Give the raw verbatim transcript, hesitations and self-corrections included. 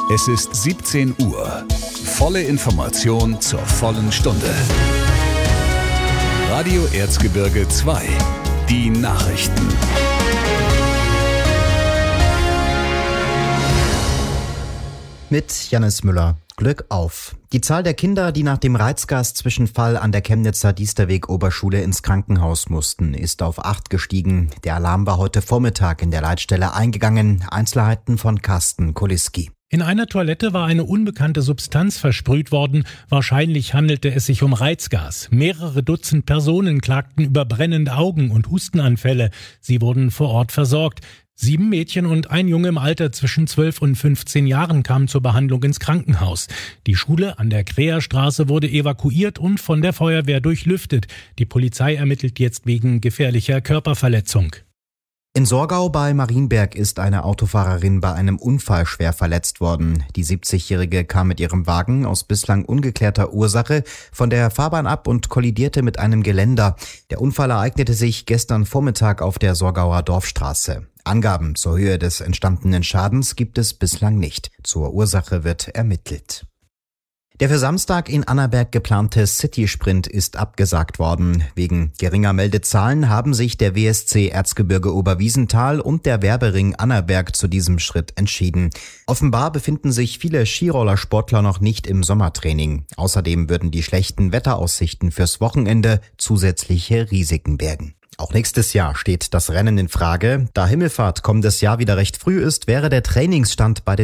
Es ist siebzehn Uhr. Volle Information zur vollen Stunde. Radio Erzgebirge zwei. Die Nachrichten. Mit Jannis Müller. Glück auf. Die Zahl der Kinder, die nach dem Reizgas-Zwischenfall an der Chemnitzer Diesterweg-Oberschule ins Krankenhaus mussten, ist auf acht gestiegen. Der Alarm war heute Vormittag in der Leitstelle eingegangen. Einzelheiten von Carsten Koliski. In einer Toilette war eine unbekannte Substanz versprüht worden. Wahrscheinlich handelte es sich um Reizgas. Mehrere Dutzend Personen klagten über brennende Augen und Hustenanfälle. Sie wurden vor Ort versorgt. Sieben Mädchen und ein Junge im Alter zwischen zwölf und fünfzehn Jahren kamen zur Behandlung ins Krankenhaus. Die Schule an der Kräherstraße wurde evakuiert und von der Feuerwehr durchlüftet. Die Polizei ermittelt jetzt wegen gefährlicher Körperverletzung. In Sorgau bei Marienberg ist eine Autofahrerin bei einem Unfall schwer verletzt worden. Die siebzigjährige kam mit ihrem Wagen aus bislang ungeklärter Ursache von der Fahrbahn ab und kollidierte mit einem Geländer. Der Unfall ereignete sich gestern Vormittag auf der Sorgauer Dorfstraße. Angaben zur Höhe des entstandenen Schadens gibt es bislang nicht. Zur Ursache wird ermittelt. Der für Samstag in Annaberg geplante City-Sprint ist abgesagt worden. Wegen geringer Meldezahlen haben sich der W S C Erzgebirge Oberwiesenthal und der Werbering Annaberg zu diesem Schritt entschieden. Offenbar befinden sich viele Skirollersportler noch nicht im Sommertraining. Außerdem würden die schlechten Wetteraussichten fürs Wochenende zusätzliche Risiken bergen. Auch nächstes Jahr steht das Rennen in Frage. Da Himmelfahrt kommendes Jahr wieder recht früh ist, wäre der Trainingsstand bei den